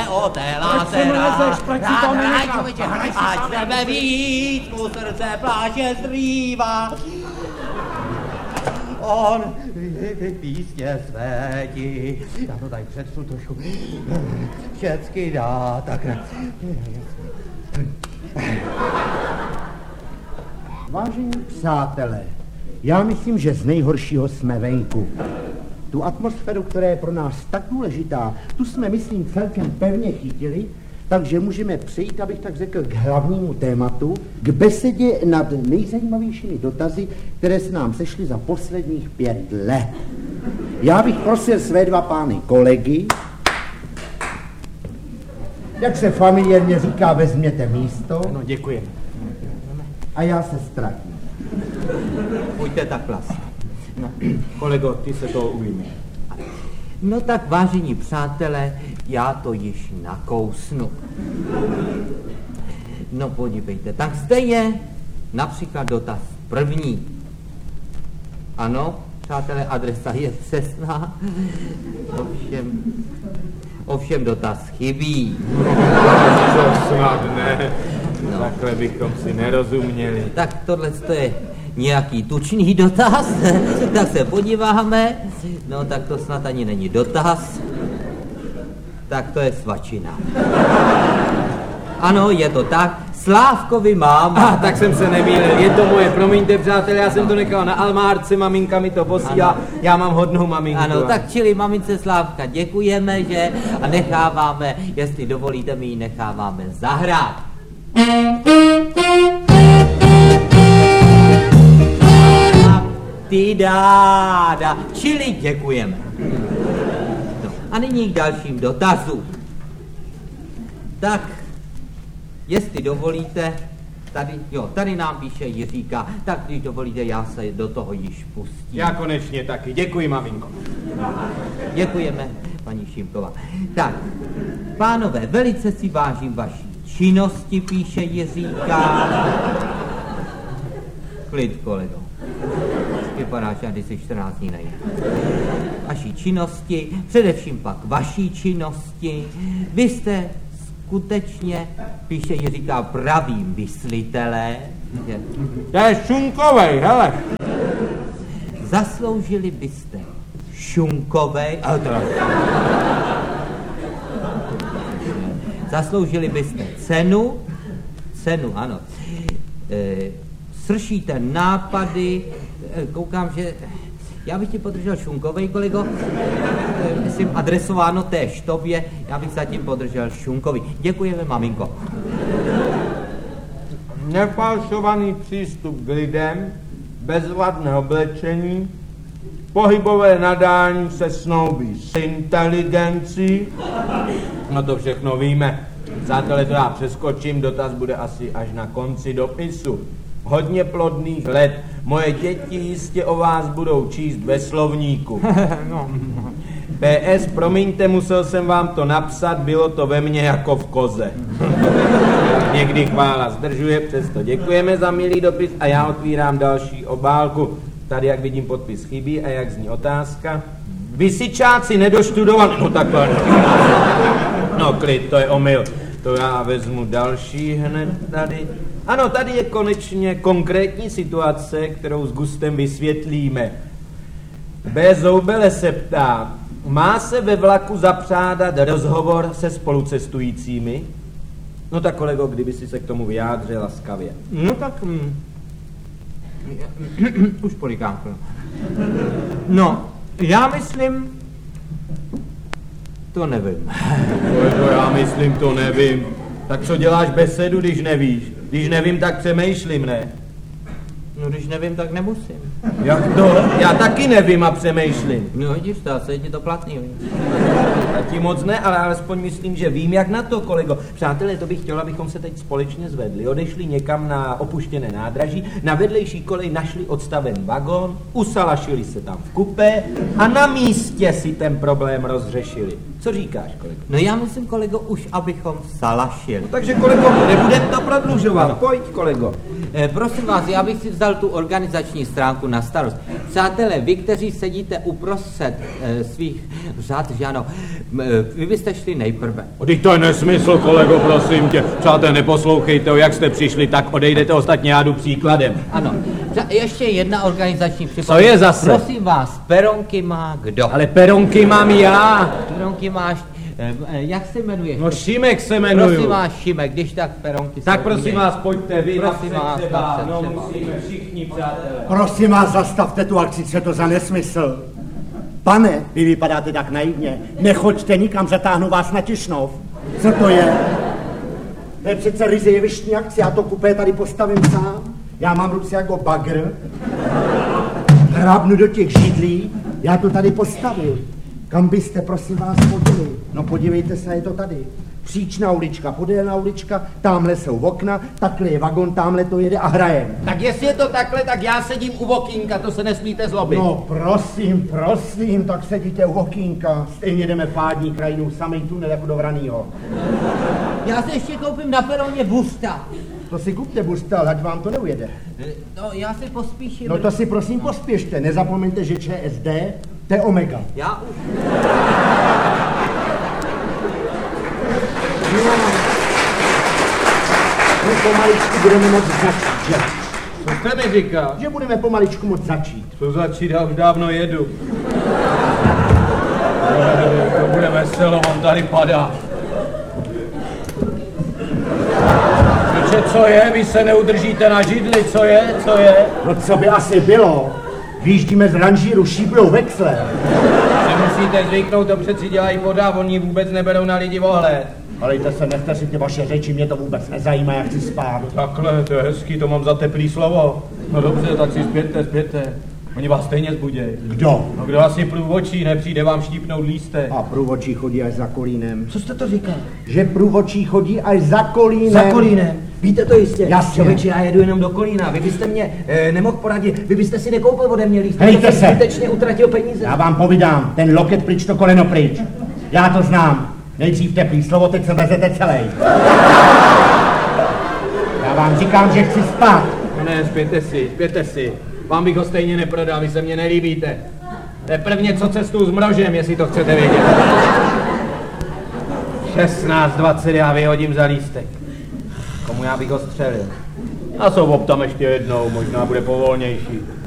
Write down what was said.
otela se hraj, člověče, ať sebe víc, mu srdce pláče zrývá. On písně světí, já to tady přečtu trošku, všecky dá, tak ne. Vážení přátelé, já myslím, že z nejhoršího jsme venku. Tu atmosféru, která je pro nás tak důležitá, tu jsme, myslím, celkem pevně chytili, takže můžeme přejít, abych tak řekl, k hlavnímu tématu, k besedě nad nejzajímavějšími dotazy, které se nám sešly za posledních 5 let. Já bych prosil své 2 pány kolegy, jak se familiárně říká, vezměte místo. No, děkuji. A já se ztratím. Pojďte tak vlastně. No, kolego, ty se toho ujmi. No tak, vážení přátelé, já to již nakousnu. No podívejte, tak zde je například dotaz první. Ano, přátelé, adresa je přesná, ovšem dotaz chybí. To snad ne, no. Takhle bychom si nerozuměli. Tak tohle je nějaký tučný dotaz, tak se podíváme. No tak to snad ani není dotaz, tak to je svačina. Ano, je to tak, Slávkovi máma. Tak jsem se nemýlil, je to moje, promiňte přátelé, já jsem to nechal na Almárce, maminka mi to posílá, ano. Já mám hodnou maminku. Ano, tak čili mamince Slávka děkujeme, že, a necháváme, jestli dovolíte, my ji necháváme zahrát. Ty dáda, čili děkujeme. No, a nyní k dalším dotazům. Tak, jestli dovolíte, tady nám píše Jiříka, tak když dovolíte, já se do toho již pustím. Já konečně taky, děkuji, maminko. Děkujeme, paní Šimková. Tak, pánové, velice si vážím vaší činnosti, píše Jiříka. Klid, kolego. Vypadá, že tady si 14 dní nejde. Vaší činnosti, především pak vaší činnosti. Vy jste skutečně, píše Jiříka, pravým myslitelé. To je šunkovej, hele. Zasloužili byste šunkovej, zasloužili byste cenu, ano. Sršíte nápady, koukám, že já bych ti podržel šunkovej, kolego, myslím adresováno též tobě, já bych zatím podržel šunkový. Děkujeme, maminko. Nefalšovaný přístup k lidem, bezvadné oblečení, pohybové nadání se snoubí s inteligencí. No to všechno víme. Přátelé, to já přeskočím, dotaz bude asi až na konci dopisu. Hodně plodných let. Moje děti jistě o vás budou číst ve slovníku. No. PS, promiňte, musel jsem vám to napsat, bylo to ve mně jako v koze. Někdy chvála zdržuje, přesto děkujeme za milý dopis a já otvírám další obálku. Tady, jak vidím, podpis chybí a jak zní otázka. Vysičáci nedoštudovaní, no takhle. No klid, to je omyl. To já vezmu další hned tady. Ano, tady je konečně konkrétní situace, kterou s gustem vysvětlíme. B. Zoubele se ptá, má se ve vlaku zapřádat rozhovor se spolucestujícími? No tak kolego, kdyby si se k tomu vyjádřil laskavě. No tak... už polikám. No, já myslím... To nevím. Já myslím, to nevím. Tak co děláš besedu, když nevíš? Když nevím, tak přemýšlím, ne? No, když nevím, tak nemusím. Jak to? Já taky nevím a přemýšlím. No, vidíš, to asi je ti to platný. Ti moc ne, ale alespoň myslím, že vím, jak na to, kolego. Přátelé, to bych chtěl, abychom se teď společně zvedli. Odešli někam na opuštěné nádraží, na vedlejší kolej našli odstavený vagón, usalašili se tam v kupé a na místě si ten problém rozřešili. Co říkáš, kolego? No já myslím, kolego, už abychom salašili. No, takže, kolego, nebudeme to prodlužovat. No. Pojď, kolego. Prosím vás, já bych si vzal tu organizační stránku na starost. Přátelé, vy, kteří sedíte uprostřed svých řad, že ano, vy byste šli nejprve. Teď to je nesmysl, kolego, prosím tě. Přátelé, neposlouchejte, jak jste přišli, tak odejdete, ostatně já jdu příkladem. Ano, ještě jedna organizační připomínka. Co je zase? Prosím vás, peronky má kdo? Ale peronky mám já. Peronky máš, jak se jmenuješ? No Šimek se jmenuju. Prosím vás, Šimek, když tak peronky Tak jsou prosím jiné. vás, pojďte vy Prosím napřed vás, třeba. napřed No třeba. musíme všichni, přátelé. Prosím vás, zastavte tu akci, co je to za nesmysl. Pane, vy vypadáte tak naivně. Nechoďte nikam, zatáhnu vás na Tišnov. Co to je? To je přece ryze jevištní akce, já to kupé tady postavím sám. Já mám ruce jako bagr. Hrábnu do těch židlí, já to tady postavím. Kam byste, prosím vás, chodili? No podívejte se, je to tady. Příčná ulička, podélná ulička, tamhle jsou okna, takhle je vagon, tamhle to jede a hrajem. Tak jestli je to takhle, tak já sedím u okýnka, to se nesmíte zlobit. No prosím, tak sedíte u okýnka. Stejně jdeme pádní krajinou, samej tunel jako do Vranýho. Já se ještě koupím na peroně busta. To si kupte, Busta, ať vám to neujede. No, já si pospíším. No to si prosím pospěšte, nezapomeňte, že ČSD, to je Omega. Já už. My pomaličku budeme moc začít, že? Co jste mi říkal? Že budeme pomaličku moc začít. Co začít, já už dávno jedu. To bude veselo, on tady padá. Protože co je, vy se neudržíte na židli, co je? No co by asi bylo? Vyjíždíme z ranžíru, šíplou vexle. Nemusíte zvyknout, to přeci dělají voda, oni vůbec neberou na lidi ohled. Alejte se, nechte si ty vaše řeči, mě to vůbec nezajímá, jak chci spát. Takhle, to je hezký, to mám za teplý slovo. No dobře, tak si zpěte. Oni vás stejně zbudějí. Kdo? No kdo asi průvočí, nepřijde vám štípnout lístek. A průvočí chodí až za Kolínem. Co jste to říkal? Že průvočí chodí až za Kolínem. Za Kolínem. Víte to jistě? Jasně. Člověče, já jedu jenom do Kolína. Vy byste mě nemohl poradit, vy byste si nekoupil ode mě lístek. Hejte Já jsem se. zbytečně utratil peníze. Já vám povídám, ten loket pryč, to koleno pryč. Já to znám. Nejdřív teplý slovo, teď se vezete celý. Já vám říkám, že chci spát. No ne, zpěte si. Vám bych ho stejně neprodal, vy se mně nelíbíte. To je prvně co cestu s mrožem, jestli to chcete vědět. 16:20 já vyhodím za lístek. Komu já bych ho střelil? A jsou tam ještě jednou, možná bude povolnější.